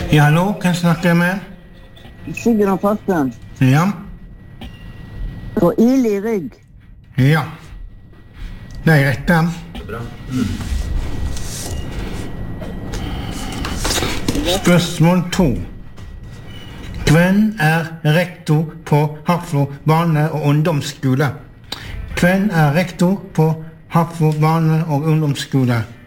Ja, hallo, hvem snakker jeg med? Sigrun Fasten. Ja, Og ild i rygg. ja. Det er rett da. Spørsmål 2. Hvem er rektor på Hafrslo barne- og ungdomsskole? Hvem er rektor på Hafrslo barne- og ungdomsskole?